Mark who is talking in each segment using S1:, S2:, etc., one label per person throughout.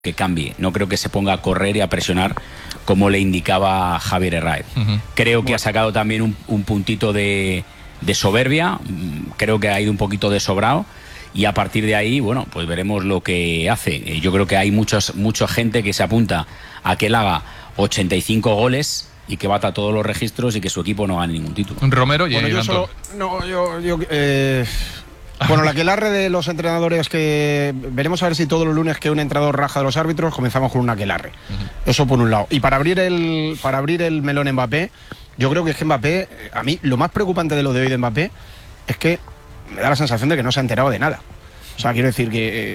S1: que cambie, no creo que se ponga a correr y a presionar como le indicaba Javier Herráez. Creo que ha sacado también un puntito de soberbia, creo que ha ido un poquito de sobrado, y a partir de ahí, bueno, pues veremos lo que hace. Yo creo que hay mucha gente que se apunta a que él haga 85 goles y que bata todos los registros y que su equipo no gane ningún título.
S2: Romero y
S3: bueno, bueno, la aquelarre de los entrenadores, que veremos a ver si todos los lunes que un entrenador raja de los árbitros, comenzamos con un aquelarre. Eso por un lado. Y para abrir el melón Mbappé, yo creo que es que Mbappé, a mí lo más preocupante de lo de hoy de Mbappé es que me da la sensación de que no se ha enterado de nada. O sea, quiero decir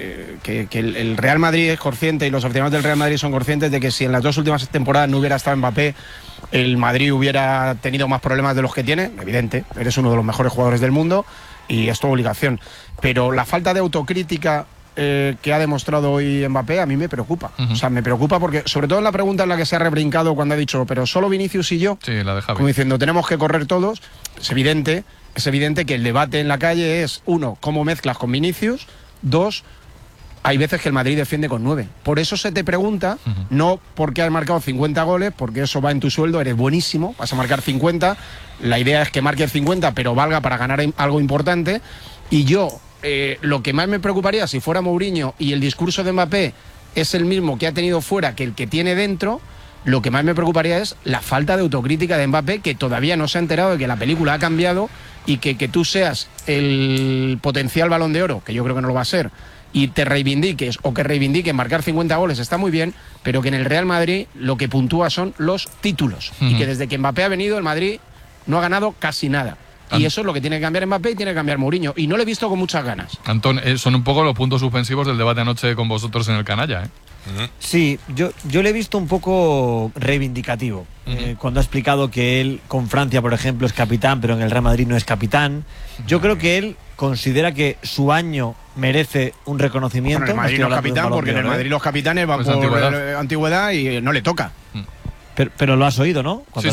S3: que el Real Madrid es consciente, y los aficionados del Real Madrid son conscientes de que si en las 2 últimas temporadas no hubiera estado Mbappé, el Madrid hubiera tenido más problemas de los que tiene. Evidente, eres uno de los mejores jugadores del mundo y es tu obligación. Pero la falta de autocrítica que ha demostrado hoy Mbappé a mí me preocupa. O sea, me preocupa porque, sobre todo en la pregunta en la que se ha rebrincado cuando ha dicho, pero solo Vinicius y yo,
S2: sí, la de Javi,
S3: como diciendo, tenemos que correr todos, es evidente que el debate en la calle es, 1, cómo mezclas con Vinicius, 2, hay veces que el Madrid defiende con 9. Por eso se te pregunta, no porque has marcado 50 goles, porque eso va en tu sueldo, eres buenísimo, vas a marcar 50, la idea es que marques 50, pero valga para ganar algo importante. Y yo, lo que más me preocuparía si fuera Mourinho y el discurso de Mbappé es el mismo que ha tenido fuera que el que tiene dentro, lo que más me preocuparía es la falta de autocrítica de Mbappé, que todavía no se ha enterado de que la película ha cambiado y que tú seas el potencial Balón de Oro, que yo creo que no lo va a ser, y te reivindiques o que reivindiquen marcar 50 goles está muy bien, pero que en el Real Madrid lo que puntúa son los títulos, y que desde que Mbappé ha venido el Madrid no ha ganado casi nada. Y eso es lo que tiene que cambiar Mbappé y tiene que cambiar Mourinho, y no lo he visto con muchas ganas.
S2: Antón, son un poco los puntos suspensivos del debate anoche con vosotros en el canalla, ¿eh?
S4: Sí, yo le he visto un poco reivindicativo cuando ha explicado que él con Francia, por ejemplo, es capitán, pero en el Real Madrid no es capitán. Yo creo que él considera que su año merece un reconocimiento.
S3: Bueno, en el Madrid no es capitán, porque en el Madrid los capitanes van
S2: pues
S3: por antigüedad y no le toca.
S4: Pero lo has oído, ¿no?
S3: Sí,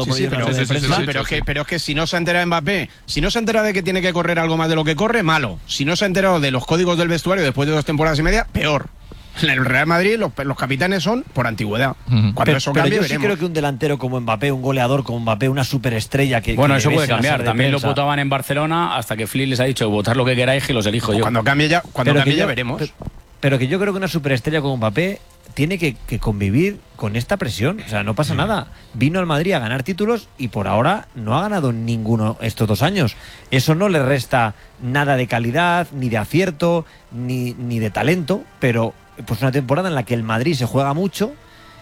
S3: pero es que si no se entera de Mbappé, si no se entera de que tiene que correr algo más de lo que corre, malo. Si no se ha enterado de los códigos del vestuario después de 2 temporadas y media, peor. En el Real Madrid los capitanes son por antigüedad. Cuando eso cambie,
S4: yo
S3: veremos.
S4: sí creo que un delantero como Mbappé, un goleador como Mbappé, una superestrella que...
S1: Bueno,
S4: que
S1: eso puede
S4: ves en la
S1: cambiar.
S4: sala de
S1: También lo
S4: prensa.
S1: votaban en Barcelona hasta que Flick les ha dicho votar lo que queráis y los elijo yo.
S3: Cuando cambie ya veremos.
S4: Pero que yo creo que una superestrella como Mbappé tiene que convivir con esta presión. O sea, no pasa nada. Vino al Madrid a ganar títulos y por ahora no ha ganado ninguno estos 2 años. Eso no le resta nada de calidad, ni de acierto, ni de talento, pero pues una temporada en la que el Madrid se juega mucho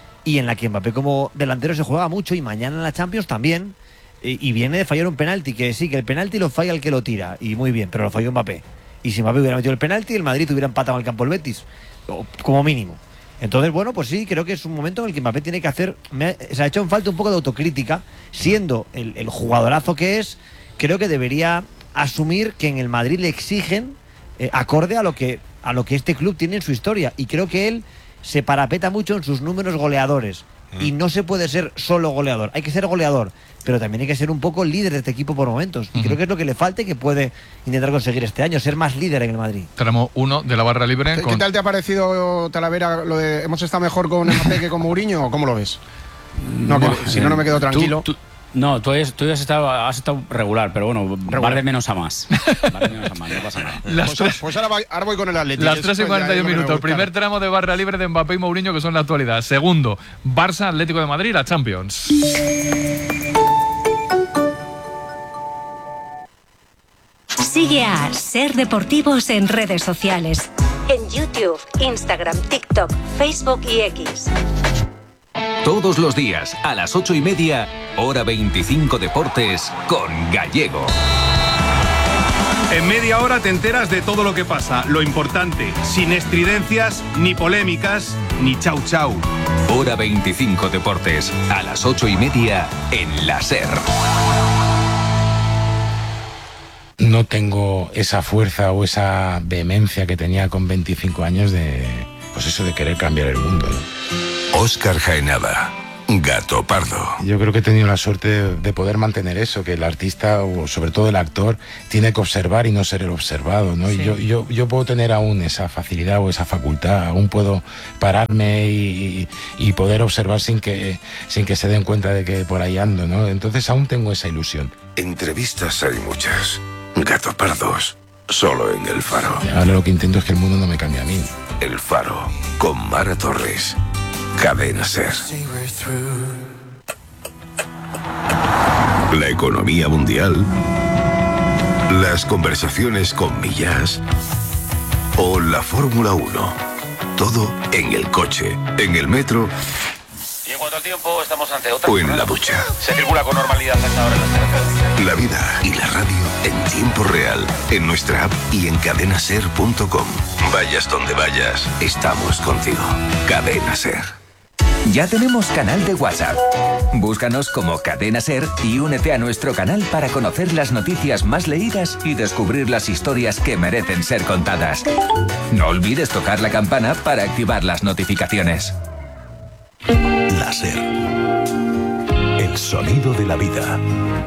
S4: y en la que Mbappé como delantero se juega mucho, y mañana en la Champions también, y viene de fallar un penalti, que sí, que el penalti lo falla el que lo tira, y muy bien, pero lo falló Mbappé. Y si Mbappé hubiera metido el penalti, el Madrid hubiera empatado al campo el Betis, como mínimo. Entonces, bueno, pues sí, creo que es un momento en el que Mbappé tiene que hacer... Se ha hecho en falta un poco de autocrítica, siendo el jugadorazo que es. Creo que debería asumir que en el Madrid le exigen acorde a lo que este club tiene en su historia, y creo que él se parapeta mucho en sus números goleadores, y no se puede ser solo goleador, hay que ser goleador, pero también hay que ser un poco líder de este equipo por momentos, y creo que es lo que le falta y que puede intentar conseguir este año, ser más líder en el Madrid.
S2: Tenemos uno de la barra libre.
S3: ¿Qué tal te ha parecido, Talavera, lo de hemos estado mejor con Mbappé que con Mourinho, o cómo lo ves? No, si no me quedo tranquilo.
S1: No, tú has estado regular, pero bueno, va de menos a más. Va de menos a más, no pasa nada.
S3: Pues ahora voy con el Atlético.
S2: Las 3 y 41 minutos. Primer tramo de barra libre de Mbappé y Mourinho, que son la actualidad. Segundo, Barça, Atlético de Madrid, la Champions.
S5: Sigue a Ser Deportivos en redes sociales. En YouTube, Instagram, TikTok, Facebook y X.
S6: Todos los días, a las 8:30, Hora 25 Deportes, con Gallego.
S7: En media hora te enteras de todo lo que pasa, lo importante, sin estridencias, ni polémicas, ni chau chau.
S6: Hora 25 Deportes, a las 8:30, en la SER.
S8: No tengo esa fuerza o esa vehemencia que tenía con 25 años de querer cambiar el mundo, ¿no?
S9: Óscar Jaenada, Gato Pardo.
S8: Yo creo que he tenido la suerte de poder mantener eso, que el artista, o sobre todo el actor, tiene que observar y no ser el observado, ¿no? Sí. Y yo puedo tener aún esa facilidad o esa facultad, aún puedo pararme y poder observar sin que se den cuenta de que por ahí ando, ¿no? Entonces aún tengo esa ilusión.
S9: Entrevistas hay muchas. Gato Pardos, solo en El Faro.
S8: Ahora lo que intento es que el mundo no me cambie a mí.
S9: El Faro, con Mara Torres. Cadena SER. La economía mundial, las conversaciones con Millás o la Fórmula 1. Todo en el coche, en el metro.
S10: Y en cuanto al tiempo, estamos ante otra.
S9: O en la ducha.
S10: Se circula con normalidad hasta ahora en las carreteras.
S9: La vida y la radio en tiempo real, en nuestra app y en cadenaser.com. Vayas donde vayas, estamos contigo. Cadena SER.
S11: Ya tenemos canal de WhatsApp. Búscanos como Cadena SER y únete a nuestro canal para conocer las noticias más leídas y descubrir las historias que merecen ser contadas. No olvides tocar la campana para activar las notificaciones.
S9: La SER. El sonido de la vida.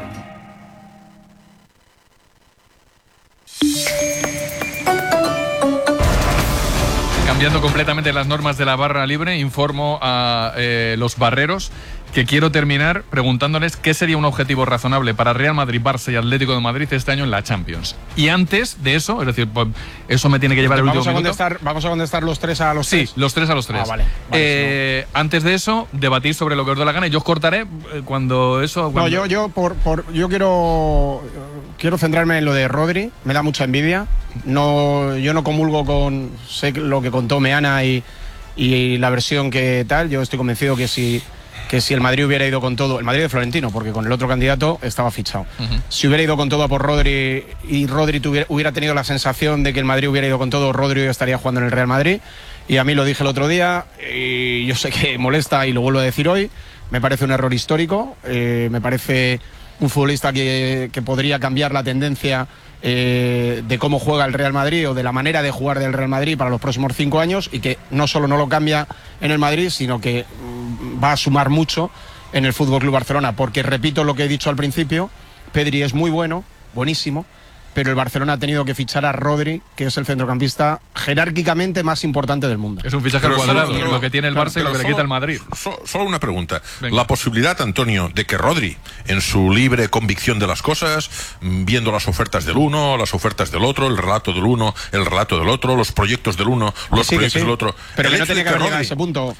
S2: Cambiando completamente las normas de la barra libre, informo a los barreros que quiero terminar preguntándoles qué sería un objetivo razonable para Real Madrid, Barça y Atlético de Madrid este año en la Champions. Y antes de eso, es decir, pues, eso me tiene que llevar el último minuto.
S3: Vamos a contestar los tres a los tres.
S2: Sí, los tres a los tres.
S3: Vale.
S2: Antes de eso, debatir sobre lo que os dé la gana y yo os cortaré cuando eso... Cuando...
S3: No, yo quiero centrarme en lo de Rodri. Me da mucha envidia. Yo no comulgo con sé lo que contó Meana y la versión que tal. Yo estoy convencido que si el Madrid hubiera ido con todo, el Madrid de Florentino, porque con el otro candidato estaba fichado. Si hubiera ido con todo a por Rodri y Rodri hubiera tenido la sensación de que el Madrid hubiera ido con todo, Rodri estaría jugando en el Real Madrid. Y a mí lo dije el otro día, y yo sé que molesta y lo vuelvo a decir hoy, me parece un error histórico, me parece un futbolista que podría cambiar la tendencia de cómo juega el Real Madrid o de la manera de jugar del Real Madrid para los próximos 5 años y que no solo no lo cambia en el Madrid, sino que va a sumar mucho en el FC Barcelona, porque repito lo que he dicho al principio, Pedri es muy bueno, buenísimo, pero el Barcelona ha tenido que fichar a Rodri, que es el centrocampista jerárquicamente más importante del mundo.
S2: Es un fichaje cuadrado, lo que tiene el Barça y lo que le quita el Madrid.
S12: Solo una pregunta. Venga. La posibilidad, Antonio, de que Rodri, en su libre convicción de las cosas, viendo las ofertas del uno, las ofertas del otro, el relato del uno, el relato del otro, los proyectos del uno, los proyectos del otro...
S3: Pero que no tenía que haber llegado a ese punto.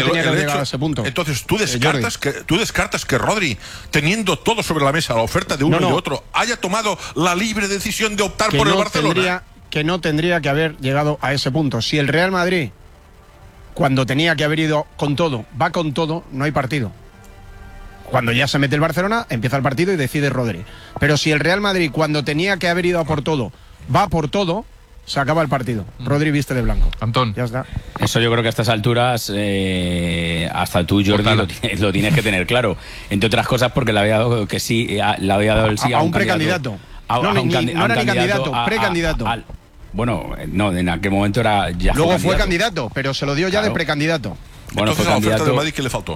S12: Entonces, ¿tú descartas que Rodri, teniendo todo sobre la mesa, la oferta de uno y de otro, haya tomado la libre decisión de optar por el Barcelona?
S3: Que no tendría que haber llegado a ese punto. Si el Real Madrid, cuando tenía que haber ido con todo, va con todo, no hay partido. Cuando ya se mete el Barcelona, empieza el partido y decide Rodri. Pero si el Real Madrid, cuando tenía que haber ido a por todo, va por todo, se acaba el partido. Rodri viste de blanco.
S2: Antón.
S3: Ya está.
S1: Eso yo creo que a estas alturas, hasta tú, Jordi, lo tienes que tener claro. Entre otras cosas porque le había dado que sí, le había dado el sí
S3: a un precandidato. No era ni candidato, precandidato.
S1: Bueno, no, en aquel momento era ya.
S3: Luego fue candidato, pero se lo dio ya de precandidato.
S12: Bueno, entonces, a la oferta del Madrid, ¿qué le faltó?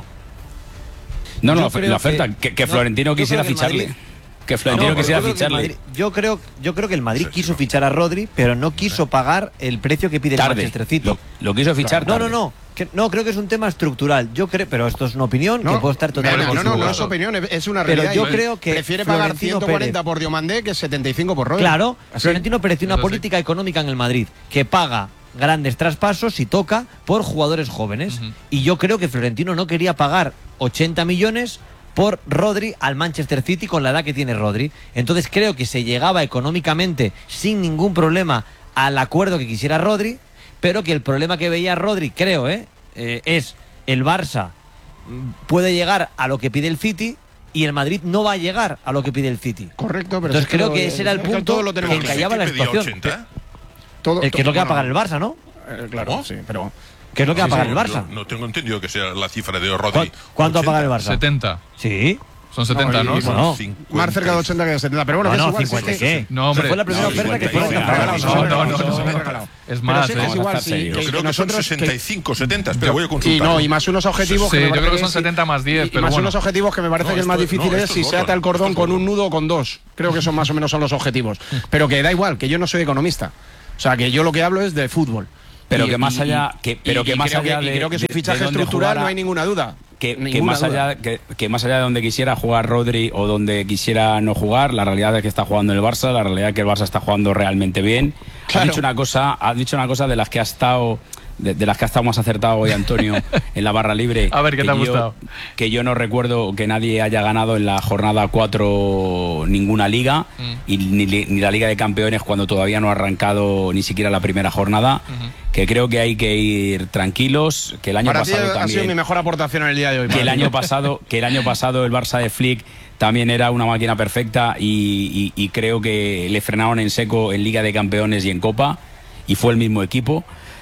S1: No, la oferta, que Florentino quisiera ficharle. Que Florentino quisiera ficharle.
S4: Yo creo que el Madrid quiso fichar a Rodri, pero no quiso pagar el precio que pide el Manchester City.
S1: Lo quiso fichar tarde.
S4: No, creo que es un tema estructural. Yo creo, pero esto es una opinión que puede estar totalmente
S3: No es opinión, es una realidad.
S4: Pero yo creo que
S3: prefiere pagar 140 por Diomandé que 75 por Rodri.
S4: Claro, Florentino Pérez tiene una política económica en el Madrid que paga grandes traspasos y toca por jugadores jóvenes. Y yo creo que Florentino no quería pagar 80 millones por Rodri al Manchester City con la edad que tiene Rodri. Entonces creo que se llegaba económicamente sin ningún problema al acuerdo que quisiera Rodri, pero que el problema que veía Rodri, creo, es el Barça puede llegar a lo que pide el City y el Madrid no va a llegar a lo que pide el City.
S3: Correcto, pero
S4: entonces creo que ese era el punto que encallaba la situación.
S12: 80?
S4: Que es lo que va a pagar el Barça, ¿no?
S3: Claro, sí, pero...
S4: ¿Qué es lo que va a pagar el Barça?
S12: No tengo entendido que sea la cifra de Rodri.
S4: ¿Cuánto va a pagar el Barça?
S2: 70.
S4: Sí.
S2: Son 70, ¿no?
S3: Bueno, más cerca de 80 que de 70. Pero bueno,
S4: no,
S3: que es igual.
S4: 50, ¿qué?
S2: No, hombre.
S4: Fue la primera oferta que fue
S2: No. Es más,
S3: es igual, sí,
S12: Yo creo que son 65, 70. Espera, voy a consultar.
S3: Y más unos objetivos
S2: Sí,
S3: que me
S2: yo creo que
S3: parece
S2: son 70 más 10.
S3: y más unos objetivos que me parece que es más difícil es si se ata el cordón con un nudo o con dos. Creo que son más o menos son los objetivos. Pero que da igual, que yo no soy economista. O sea, que yo lo que hablo es de fútbol.
S1: Pero que más allá, creo
S3: que su fichaje estructural no hay ninguna duda.
S1: Que más allá de donde quisiera jugar Rodri o donde quisiera no jugar, la realidad es que está jugando en el Barça, la realidad es que el Barça está jugando realmente bien. Claro. Has dicho una cosa de las que ha estado más acertado hoy Antonio en la barra libre.
S2: A ver, ¿qué te ha gustado?
S1: Que yo no recuerdo que nadie haya ganado en la jornada 4 ninguna liga y ni la Liga de Campeones cuando todavía no ha arrancado ni siquiera la primera jornada. Que creo que hay que ir tranquilos, que el año pasado también
S3: ha sido mi mejor aportación en el día de hoy.
S1: Que el año pasado el Barça de Flick también era una máquina perfecta y creo que le frenaron en seco en Liga de Campeones y en Copa y fue el mismo equipo.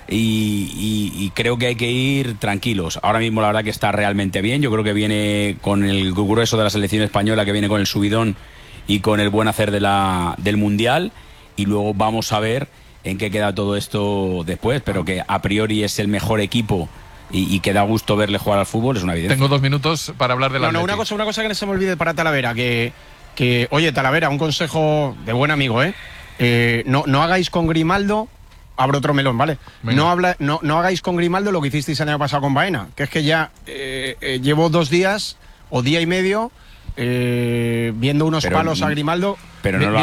S1: Y creo que hay que ir tranquilos. Ahora mismo la verdad que está realmente bien. Yo creo que viene con el grueso de la selección española, que viene con el subidón y con el buen hacer del Mundial. Y luego vamos a ver en qué queda todo esto después. Pero que a priori es el mejor equipo y que da gusto verle jugar al fútbol, es una evidencia.
S2: Tengo 2 minutos para hablar de la
S3: una cosa que no se me olvide para Talavera, que oye, Talavera, un consejo de buen amigo, no hagáis con Grimaldo. Abro otro melón, ¿vale? No hagáis con Grimaldo lo que hicisteis el año pasado con Baena, que es que ya llevo 2 días o día y medio viendo unos palos a Grimaldo.
S1: Pero no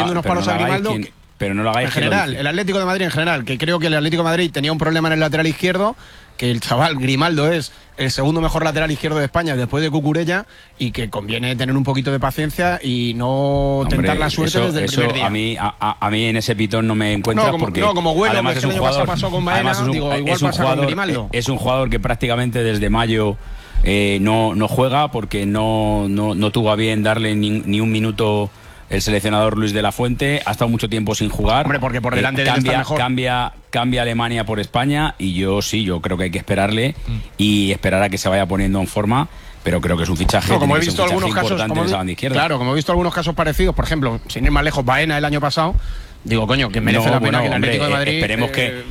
S1: lo hagáis
S3: en general, el Atlético de Madrid en general, que creo que el Atlético de Madrid tenía un problema en el lateral izquierdo, que el chaval Grimaldo es el segundo mejor lateral izquierdo de España después de Cucurella y que conviene tener un poquito de paciencia y no tentar la suerte desde el primer día.
S1: A mí en ese pitón no me encuentras porque
S3: como Güelo,
S1: además
S3: que el año pasado pasó con Baena, igual pasa con Grimaldo.
S1: Es un jugador que prácticamente desde mayo no juega porque no tuvo a bien darle ni un minuto el seleccionador Luis de la Fuente. Ha estado mucho tiempo sin jugar.
S3: Hombre, porque por delante de él está mejor.
S1: Cambia Alemania por España y yo creo que hay que esperarle y esperar a que se vaya poniendo en forma. Pero creo que es un fichaje,
S3: como he visto algunos casos,
S1: en esa banda izquierda.
S3: Claro, como he visto algunos casos parecidos, por ejemplo, sin ir más lejos, Baena el año pasado. Digo, coño, que merece la pena que el Atlético de Madrid.
S1: Esperemos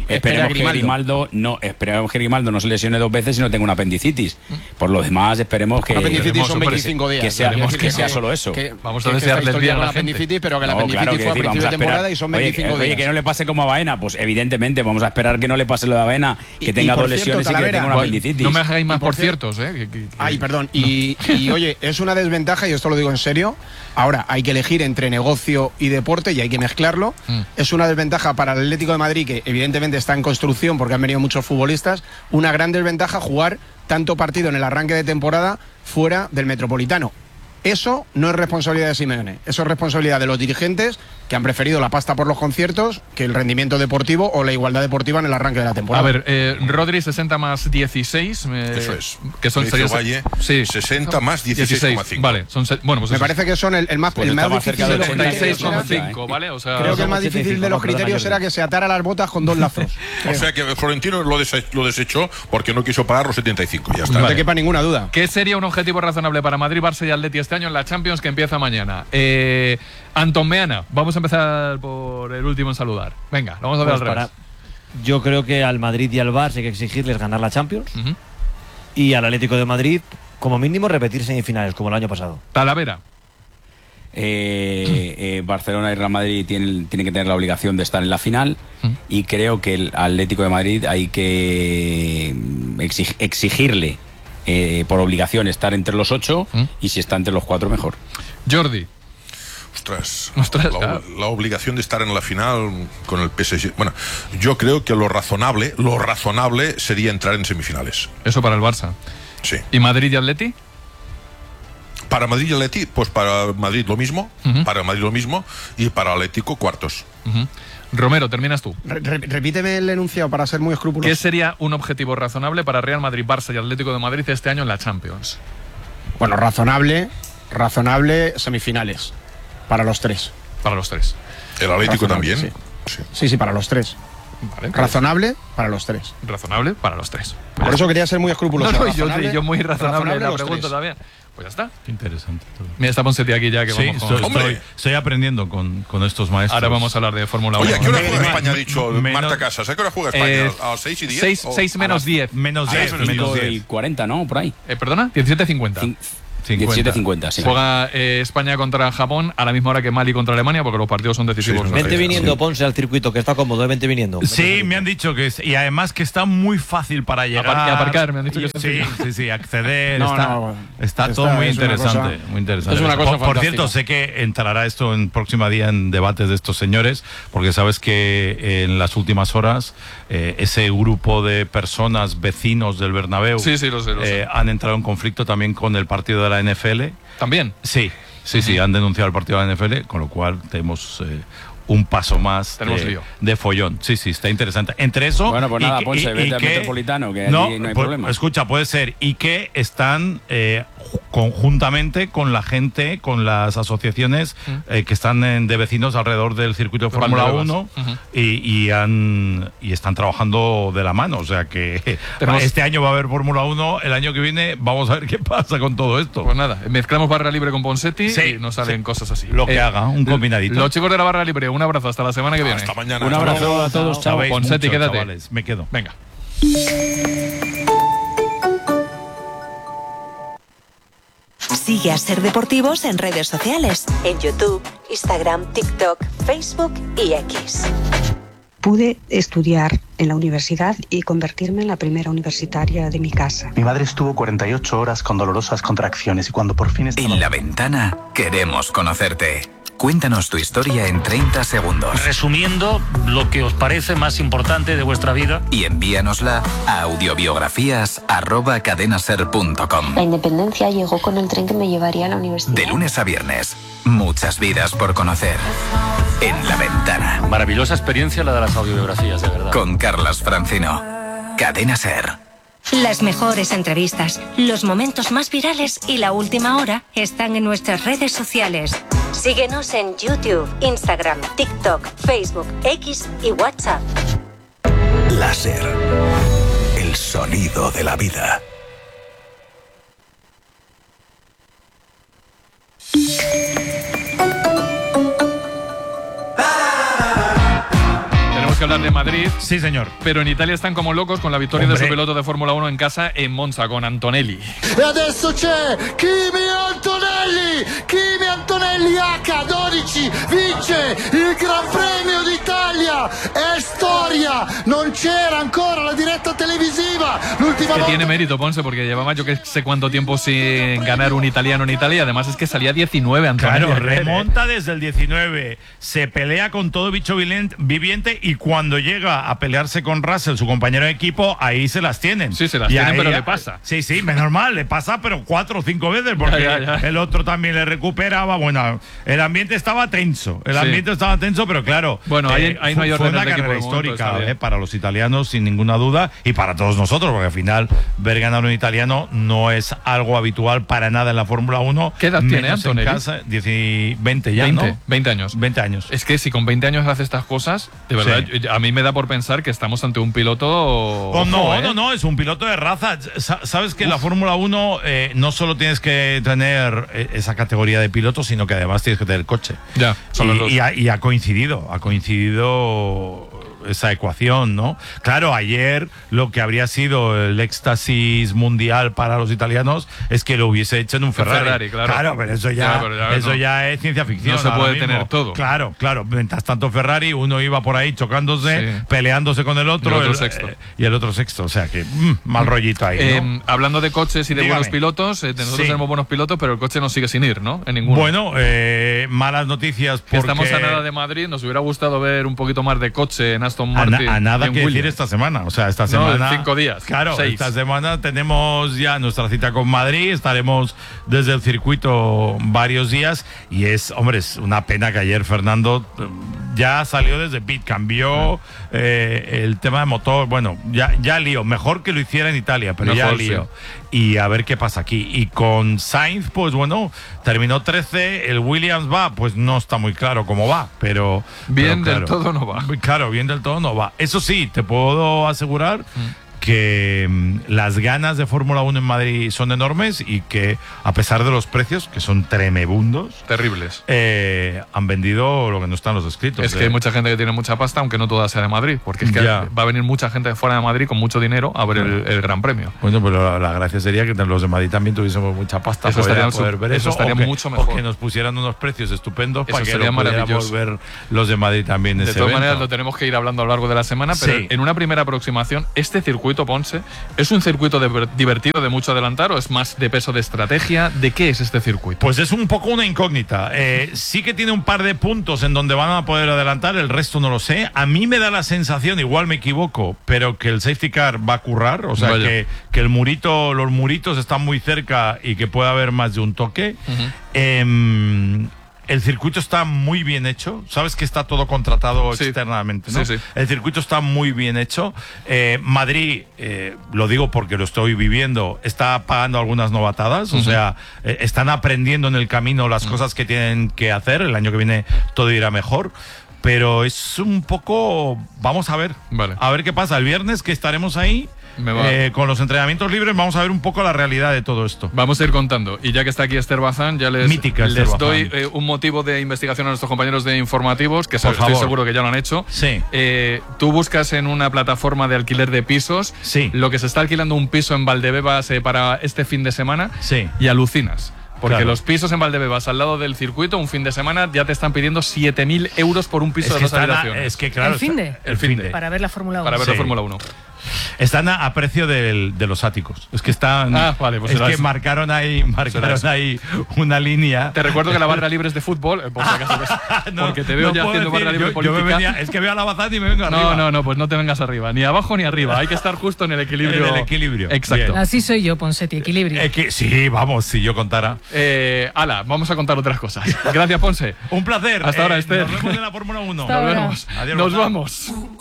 S1: que Grimaldo no se lesione 2 veces y no tenga una apendicitis. Por lo demás, esperemos que.
S3: Una apendicitis son 25 días.
S1: Que sea solo eso.
S2: Vamos a desearles bien a la
S3: apendicitis, pero que la apendicitis fue a principio de temporada y son 25 días.
S1: Oye, que no le pase como a Baena, pues evidentemente vamos a esperar que no le pase lo de Baena, que tenga 2 lesiones y que tenga una apendicitis.
S2: No me hagáis más por ciertos,
S3: Ay, perdón. Y oye, es una desventaja, y esto lo digo en serio. Ahora hay que elegir entre negocio y deporte y hay que mezclarlo. Es una desventaja para el Atlético de Madrid, que evidentemente está en construcción porque han venido muchos futbolistas. Una gran desventaja jugar tanto partido en el arranque de temporada fuera del Metropolitano. Eso no es responsabilidad de Simeone, eso es responsabilidad de los dirigentes que han preferido la pasta por los conciertos que el rendimiento deportivo o la igualdad deportiva en el arranque de la temporada.
S2: A ver, Rodri 60 más 16.
S12: Eso es.
S2: Que son
S12: Valle, sí. 60 más 16,5.
S2: Vale, pues
S3: me parece que son el más difícil de los criterios.
S2: 86,5, ¿vale? O sea,
S3: creo que el más difícil de los criterios era que se atara las botas con 2 lazos.
S12: O sea que Florentino lo desechó porque no quiso pagar los 75, ya está.
S3: No te quepa ninguna duda.
S2: ¿Qué sería un objetivo razonable para Madrid, Barça y Atleti este año en la Champions que empieza mañana? Antón Meana, vamos a empezar por el último en saludar. Venga, lo vamos a ver al revés.
S4: Yo creo que al Madrid y al Barça hay que exigirles ganar la Champions y al Atlético de Madrid, como mínimo, repetir semifinales, como el año pasado.
S2: Talavera.
S1: Barcelona y Real Madrid tienen que tener la obligación de estar en la final y creo que el Atlético de Madrid hay que exigirle por obligación estar entre los 8 y si está entre los 4 mejor.
S2: Jordi.
S12: Ostras, la obligación de estar en la final con el PSG. Bueno, yo creo que lo razonable sería entrar en semifinales.
S2: Eso para el Barça.
S12: Sí.
S2: ¿Y Madrid y Atleti?
S12: Para Madrid y Atleti, pues para Madrid lo mismo, y para Atlético cuartos.
S2: Romero, terminas tú.
S3: Repíteme el enunciado para ser muy escrupuloso.
S2: ¿Qué sería un objetivo razonable para Real Madrid, Barça y Atlético de Madrid este año en la Champions?
S3: Bueno, razonable semifinales. Para los 3.
S2: Para los 3.
S12: ¿El Atlético también?
S3: Sí, para los 3.
S2: Vale,
S3: razonable para los tres.
S2: Razonable para los tres.
S3: Por eso quería ser muy escrupuloso.
S2: No,
S3: Razonable,
S2: yo muy razonable la
S3: los
S2: pregunta
S3: tres.
S2: también. Pues ya está.
S13: Interesante.
S2: Mira, está Ponseti aquí ya que
S13: Sí,
S2: vamos con...
S13: estoy aprendiendo con estos maestros.
S2: Ahora vamos a hablar de Fórmula 1.
S12: Oye, ¿a qué hora juega España, ha dicho Marta Casas? ¿A qué hora juega España? ¿A las 6 y 10?
S2: 6 menos 10.
S13: Menos 10.
S1: Menos 40, ¿no? Por ahí.
S2: ¿Perdona? 17:50.
S1: 17:50, sí.
S2: Juega España contra Japón a la misma hora que Mali contra Alemania, porque los partidos son decisivos.
S4: Vente viniendo, Ponce, al circuito, que está cómodo, vente viniendo.
S13: Sí, me han dicho que y además que está muy fácil para llegar.
S2: Aparcar, me han dicho que
S13: sí, acceder.
S3: No,
S13: está todo muy
S3: es una
S13: interesante.
S3: cosa-
S13: Muy interesante.
S3: es una cosa
S13: Por
S3: fantástica.
S13: cierto, sé que entrará esto en próxima día en debates de estos señores, porque sabes que en las últimas horas ese grupo de personas, vecinos del Bernabéu,
S2: Sí, lo sé.
S13: han entrado en conflicto también con el partido de la NFL.
S2: ¿También?
S13: Sí, han denunciado el partido de la NFL, con lo cual tenemos un paso más
S2: Tenemos lío.
S13: de follón. Sí, está interesante. Entre eso...
S1: Bueno, pues
S13: y
S1: nada,
S13: que-
S1: Ponce,
S13: y
S1: vete al
S13: que-
S1: Metropolitano, que allí no hay
S13: pues,
S1: problema.
S13: Escucha, puede ser. Y que están conjuntamente con la gente, con las asociaciones que están de vecinos alrededor del circuito de Fórmula 1 y están trabajando de la mano. O sea que este año va a haber Fórmula 1, el año que viene vamos a ver qué pasa con todo esto.
S2: Pues nada, mezclamos barra libre con Ponseti
S13: Sí,
S2: y nos salen cosas así.
S13: Lo que haga, un combinadito.
S2: Los chicos de la barra libre, un abrazo hasta la semana que viene.
S12: Hasta mañana.
S1: Un abrazo a todos, chao.
S13: Sabéis
S2: Ponseti,
S13: mucho,
S2: quédate.
S13: chavales. Me quedo.
S2: Venga.
S5: Sigue a Ser Deportivos en redes sociales, en YouTube, Instagram, TikTok, Facebook y X.
S14: Pude estudiar en la universidad y convertirme en la primera universitaria de mi casa.
S15: Mi madre estuvo 48 horas con dolorosas contracciones y cuando por fin estaba...
S11: En La Ventana queremos conocerte. Cuéntanos tu historia en 30 segundos.
S16: Resumiendo lo que os parece más importante de vuestra vida.
S11: Y envíanosla a audiobiografías@cadenaser.com.
S17: La independencia llegó con el tren que me llevaría a la universidad.
S11: De lunes a viernes, muchas vidas por conocer. En La Ventana.
S16: Maravillosa experiencia la de las audiobiografías, de verdad.
S11: Con Carlas Francino. Cadena Ser.
S5: Las mejores entrevistas, los momentos más virales y la última hora están en nuestras redes sociales. Síguenos en YouTube, Instagram, TikTok, Facebook, X y WhatsApp.
S9: Láser. El sonido de la vida.
S2: Tenemos que hablar de Madrid.
S13: Sí, señor.
S2: Pero en Italia están como locos con la victoria de su piloto de Fórmula 1 en casa en Monza con Antonelli.
S18: E adesso c'è Kimi Antonelli H12 vince il Gran Premio d'Italia, è storia, non c'era ancora la diretta televisiva l'ultima
S2: Que
S18: volta.
S2: tiene mérito, Ponce, porque llevaba yo que sé cuánto tiempo sin ganar un italiano en Italia. Además es que salía 19 Antonelli.
S13: Claro, remonta desde el 19, se pelea con todo bicho viviente y cuando llega a pelearse con Russell, su compañero de equipo, ahí se las tienen.
S2: Sí, se las
S13: Y
S2: tienen,
S13: ahí
S2: pero le pasa.
S13: Sí, menos mal, le pasa, pero 4 o 5 veces, porque
S2: Ya.
S13: el otro también le recuperaba. Bueno, el ambiente estaba tenso, pero claro.
S2: Bueno, ahí no hay
S13: fue
S2: orden
S13: una
S2: de equipo
S13: carrera
S2: de momento, está
S13: histórica
S2: bien.
S13: para los italianos, sin ninguna duda, y para todos nosotros, porque al final ver ganar un italiano no es algo habitual para nada en la Fórmula 1.
S2: ¿Qué edad tiene
S13: menos en
S2: Antonelli?
S13: casa, 20 ya,
S2: 20,
S13: ¿no?
S2: 20 años.
S13: 20 años.
S2: Es que si con 20 años hace estas cosas, de verdad, a mí me da por pensar que estamos ante un piloto...
S13: No, es un piloto de raza. Sabes que en la Fórmula 1 no solo tienes que tener esa categoría de piloto, sino que además tienes que tener coche.
S2: Ya, son los dos.
S13: Y ha coincidido esa ecuación, ¿no? Claro, ayer lo que habría sido el éxtasis mundial para los italianos es que lo hubiese hecho en un Ferrari.
S2: claro.
S13: Pero eso ya, ya es ciencia ficción.
S2: No se
S13: ahora
S2: puede
S13: mismo.
S2: tener todo.
S13: Claro. Mientras tanto Ferrari, uno iba por ahí chocándose, peleándose con el otro, y el otro sexto. O sea que mal rollito ahí, ¿no?
S2: Hablando de coches y de
S13: Dígame.
S2: buenos pilotos, nosotros
S13: Sí.
S2: tenemos buenos pilotos, pero el coche no sigue sin ir, ¿no? En ninguno.
S13: Bueno, malas noticias
S2: Que
S13: porque
S2: estamos a nada de Madrid, nos hubiera gustado ver un poquito más de coche en Aston Martin.
S13: a nada
S2: y en
S13: que decir
S2: Williams.
S13: esta semana. O sea, esta
S2: No,
S13: semana.
S2: en 5 días.
S13: Claro,
S2: 6.
S13: esta semana tenemos ya nuestra cita con Madrid. Estaremos desde el circuito varios días. Y es una pena que ayer Fernando ya salió desde pit, cambió el tema de motor. Bueno, ya lío. Mejor que lo hiciera en Italia, pero mejor, ya lío. Sí. Y a ver qué pasa aquí. Y con Sainz, pues bueno, terminó 13. El Williams va, pues no está muy claro cómo va, pero
S2: bien del todo no va.
S13: Claro, bien del todo no va. Eso sí, te puedo asegurar que las ganas de Fórmula 1 en Madrid son enormes y que a pesar de los precios, que son tremebundos,
S2: terribles,
S13: han vendido lo que no están los escritos.
S2: Es que hay mucha gente que tiene mucha pasta, aunque no toda sea de Madrid, porque es que va a venir mucha gente de fuera de Madrid con mucho dinero a ver el Gran Premio.
S13: Bueno, pero la gracia sería que los de Madrid también tuviésemos mucha pasta.
S2: Eso estaría poder ver eso estaría mucho mejor.
S13: O que nos pusieran unos precios estupendos para que lo pudiéramos ver los de Madrid también.
S2: De todas maneras, lo tenemos que ir hablando a lo largo de la semana, pero en una primera aproximación, este circuito, Ponce, ¿es un circuito divertido de mucho adelantar o es más de peso de estrategia? ¿De qué es este circuito?
S13: Pues es un poco una incógnita. Sí que tiene un par de puntos en donde van a poder adelantar, el resto no lo sé. A mí me da la sensación, igual me equivoco, pero que el safety car va a currar, o sea que los muritos están muy cerca y que puede haber más de un toque. El circuito está muy bien hecho. Sabes que está todo contratado externamente, ¿no?
S2: Sí.
S13: El circuito está muy bien hecho. Madrid, lo digo porque lo estoy viviendo, está pagando algunas novatadas. O sea, están aprendiendo en el camino las cosas que tienen que hacer. El año que viene todo irá mejor. Pero es un poco... Vamos a ver. A ver qué pasa. El viernes que estaremos ahí... con los entrenamientos libres vamos a ver un poco la realidad de todo esto.
S2: Vamos a ir contando. Y ya que está aquí Esther Bazán, ya les doy un motivo de investigación a nuestros compañeros de informativos, que estoy seguro que ya lo han hecho.
S13: Sí.
S2: Tú buscas en una plataforma de alquiler de pisos lo que se está alquilando un piso en Valdebebas para este fin de semana y alucinas. Porque los pisos en Valdebebas, al lado del circuito, un fin de semana, ya te están pidiendo 7.000 euros por un piso de 2 habitaciones.
S13: Es que claro,
S19: ¿El finde?
S2: El finde.
S19: Para ver la Fórmula 1.
S2: Para ver la Fórmula 1.
S13: Están a precio de los áticos. Es que están.
S2: Pues
S13: es que marcaron ahí una línea.
S2: Te recuerdo que la barra libre es de fútbol, por si acaso porque te veo ya haciendo barra libre política.
S13: Es que veo a la Bazán y me vengo arriba.
S2: No, pues no te vengas arriba, ni abajo ni arriba. Hay que estar justo en el equilibrio.
S13: En el equilibrio.
S2: Exacto.
S13: Bien.
S19: Así soy yo, Ponsetti, equilibrio.
S13: Sí, vamos, si yo contara.
S2: Vamos a contar otras cosas. Gracias, Ponce.
S13: Un placer.
S2: Hasta ahora, Esther.
S13: Nos vemos en la Fórmula 1.
S2: Nos vemos.
S13: Adiós,
S2: nos vamos.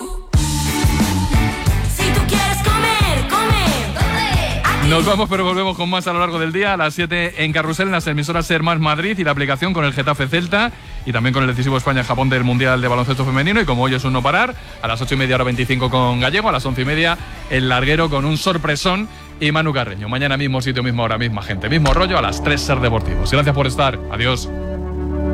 S20: Si tú quieres comer, come.
S2: Nos vamos, pero volvemos con más a lo largo del día. A las 7 en Carrusel, en las emisoras Ser Más Madrid y la aplicación con el Getafe Celta y también con el decisivo España-Japón del Mundial de Baloncesto Femenino. Y como hoy es un no parar, a las 8:30, hora 25 con Gallego, a las 11:30 el Larguero con un sorpresón y Manu Carreño. Mañana mismo sitio, mismo hora, misma gente, mismo rollo, a las 3 Ser Deportivos. Gracias por estar. Adiós.